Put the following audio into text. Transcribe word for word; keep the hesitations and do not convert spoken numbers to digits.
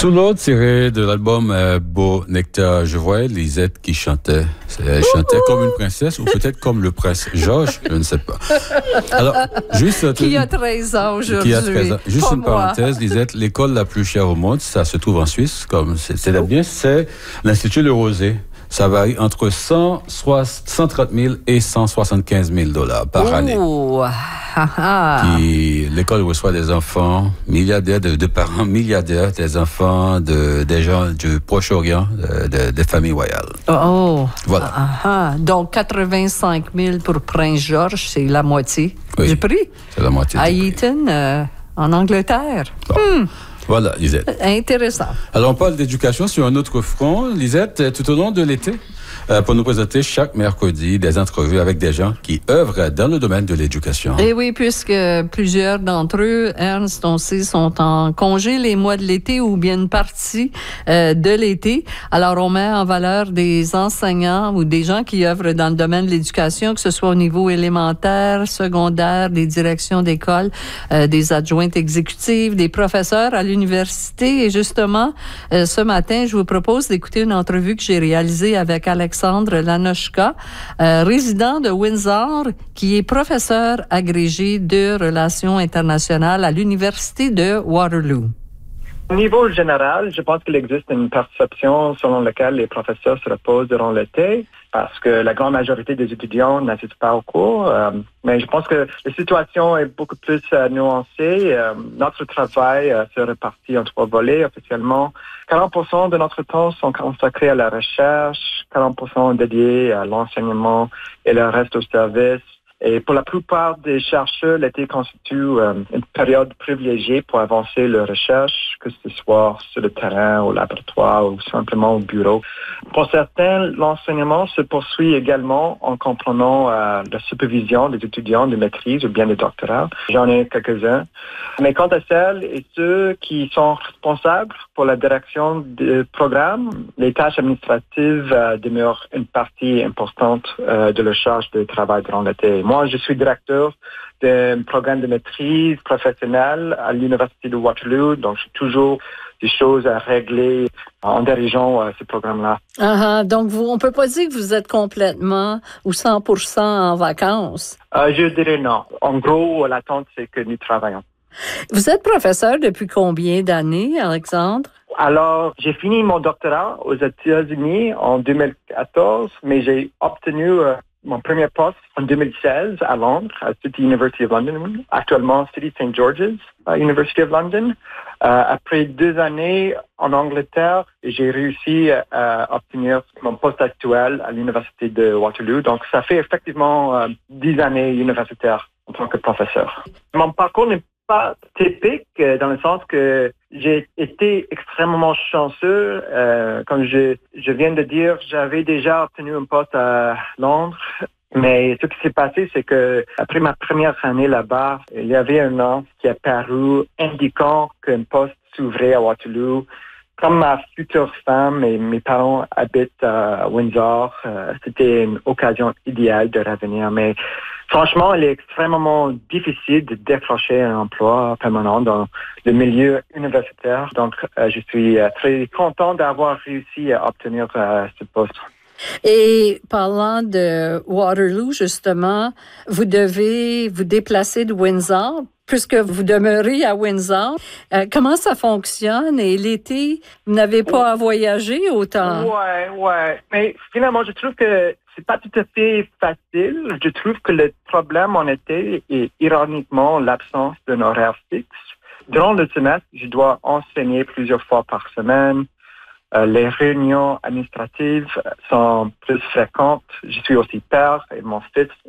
Sous l'autre tiré de l'album euh, Beau Nectar, je voyais Lisette qui chantait. Elle chantait comme une princesse ou peut-être comme le prince Georges, je ne sais pas. Alors, juste... Qui a treize ans aujourd'hui. Qui a treize ans. Juste pas une moi. parenthèse, Lisette, l'école la plus chère au monde, ça se trouve en Suisse, comme c'est, c'est bien, c'est l'Institut Le Rosé. Ça varie entre cent trente mille et cent soixante-quinze mille dollars par Ouh, année. Ah, ah. Puis l'école reçoit des enfants milliardaires, de, de parents milliardaires, des enfants de des gens du Proche-Orient, de, de, des familles royales. Oh, Voilà. Ah, ah. Donc quatre-vingt-cinq mille pour Prince George, c'est la moitié Oui, du prix. C'est la moitié À du prix. Eton, euh, en Angleterre. Bon. Hmm. Voilà, Lisette. Intéressant. Alors, on parle d'éducation sur un autre front. Lisette, tout au long de l'été, euh, pour nous présenter chaque mercredi des entrevues avec des gens qui œuvrent dans le domaine de l'éducation. Et oui, puisque plusieurs d'entre eux, Ernst, on sait, sont en congé les mois de l'été ou bien une partie euh, de l'été. Alors, on met en valeur des enseignants ou des gens qui œuvrent dans le domaine de l'éducation, que ce soit au niveau élémentaire, secondaire, des directions d'école, euh, des adjointes exécutives, des professeurs à l'université. Et justement, euh, ce matin, je vous propose d'écouter une entrevue que j'ai réalisée avec Alexandre Lanochka, euh, résident de Windsor, qui est professeur agrégé de relations internationales à l'Université de Waterloo. Au niveau général, je pense qu'il existe une perception selon laquelle les professeurs se reposent durant l'été parce que la grande majorité des étudiants n'assistent pas au cours. Euh, mais je pense que la situation est beaucoup plus euh, nuancée. Euh, notre travail euh, se répartit en trois volets officiellement. quarante pour cent de notre temps sont consacrés à la recherche, quarante pour cent dédiés à l'enseignement et le reste au service. Et pour la plupart des chercheurs, l'été constitue euh, une période privilégiée pour avancer leur recherche, que ce soit sur le terrain, au laboratoire ou simplement au bureau. Pour certains, l'enseignement se poursuit également en comprenant euh, la supervision des étudiants de maîtrise ou bien de doctorat. J'en ai quelques-uns. Mais quant à celles et ceux qui sont responsables pour la direction du programme, les tâches administratives euh, demeurent une partie importante euh, de leur charge de travail durant l'été. Moi, je suis directeur d'un programme de maîtrise professionnelle à l'Université de Waterloo, donc j'ai toujours des choses à régler en dirigeant euh, ce programme-là. Uh-huh. Donc, vous, on peut pas dire que vous êtes complètement ou cent pour cent en vacances. Euh, je dirais non. En gros, l'attente, c'est que nous travaillons. Vous êtes professeur depuis combien d'années, Alexandre? Alors, j'ai fini mon doctorat aux États-Unis en deux mille quatorze, mais j'ai obtenu euh, mon premier poste en deux mille seize à Londres, à City University of London, actuellement City Saint George's uh, University of London. Euh, après deux années en Angleterre, j'ai réussi à euh, obtenir mon poste actuel à l'Université de Waterloo. Donc, ça fait effectivement euh, dix années universitaires en tant que professeur. Mon parcours n'est pas typique euh, dans le sens que j'ai été extrêmement chanceux. Euh, comme je, je viens de dire, j'avais déjà obtenu un poste à Londres. Mais ce qui s'est passé, c'est que après ma première année là-bas, il y avait un an qui est apparu indiquant qu'un poste s'ouvrait à Waterloo. Comme ma future femme et mes parents habitent à Windsor, euh, c'était une occasion idéale de revenir. Mais franchement, il est extrêmement difficile de décrocher un emploi permanent dans le milieu universitaire. Donc, euh, je suis euh, très content d'avoir réussi à obtenir euh, ce poste. Et parlant de Waterloo, justement, vous devez vous déplacer de Windsor, puisque vous demeurez à Windsor. Euh, comment ça fonctionne? Et l'été, vous n'avez pas à voyager autant? Ouais, ouais. Mais finalement, je trouve que c'est pas tout à fait facile. Je trouve que le problème en été est ironiquement l'absence d'un horaire fixe. Durant le semestre, je dois enseigner plusieurs fois par semaine. Euh, les réunions administratives sont plus fréquentes. Je suis aussi père et mon fils